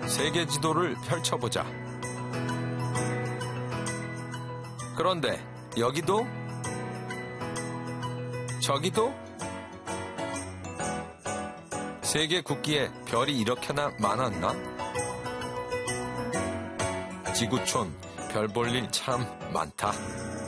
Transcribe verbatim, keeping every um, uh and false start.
세계 지도를 펼쳐보자. 그런데 여기도? 저기도? 세계 국기에 별이 이렇게나 많았나? 지구촌 별 볼 일 참 많다.